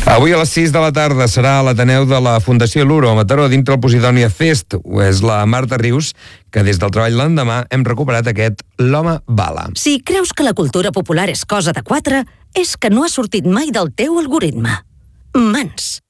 Avui a les 6 de la tarda serà a l'Ateneu de la Fundació Luro a Mataró, dintre el Posidònia Fest. És la Marta Rius, que des del treball l'endemà hem recuperat aquest L'home bala. Si creus que la cultura popular és cosa de quatre, és que no ha sortit mai del teu algoritme. Mans.